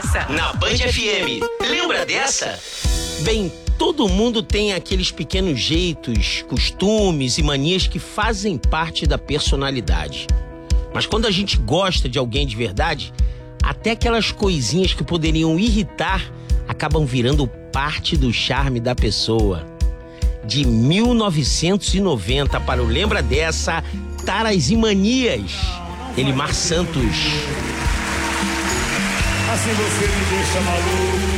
dessa. Na Band FM. Lembra dessa? Bem, todo mundo tem aqueles pequenos jeitos, costumes e manias que fazem parte da personalidade. Mas quando a gente gosta de alguém de verdade, até aquelas coisinhas que poderiam irritar acabam virando parte do charme da pessoa. De 1990 para o Lembra Dessa, Taras e Manias, Elimar Santos. Assim você me deixa maluco.